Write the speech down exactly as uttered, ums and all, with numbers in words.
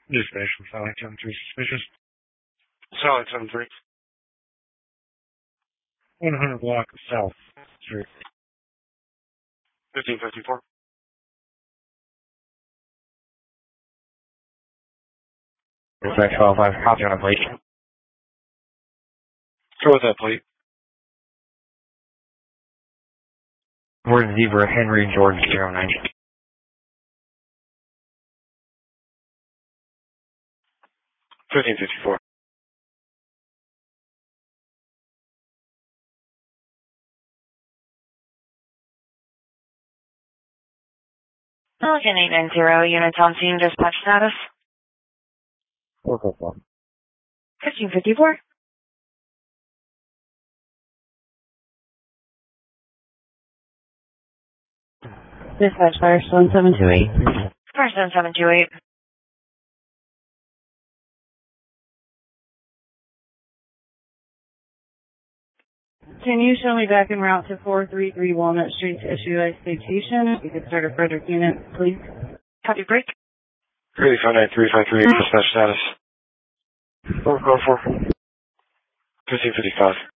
Dispatch from Solid seven three suspicious. Solid seven three. one hundred block south street. fifteen fifty-four. Dispatch twelve five, copy on a plate. Go with that plate. Word Zebra, Henry George zero nine. fifteen fifty-four. Pelican eight nine zero, units on scene, dispatch status. four four four. fifteen fifty-four. Dispatch Firestone seven two eight. Firestone seven two eight. Can you show me back en route to four three three Walnut Street to issue a citation? If you could start a Frederick unit, please. Copy break. three five nine three five three, dispatch status. four four four. fifteen fifty-five.